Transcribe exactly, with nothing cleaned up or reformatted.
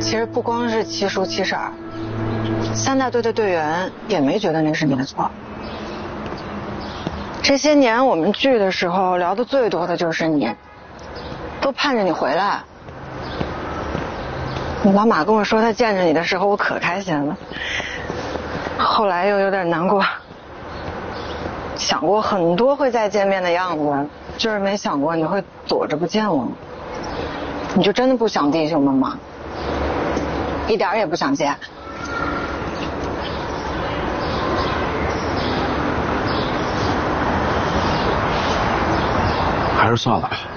其实不光是七叔七婶儿，三大队的队员也没觉得那是你的错。这些年我们聚的时候聊的最多的就是你，都盼着你回来。你老马跟我说他见着你的时候，我可开心了。后来又有点难过，想过很多会再见面的样子，就是没想过你会躲着不见我。你就真的不想弟兄们吗？一点也不想见。 还是算了。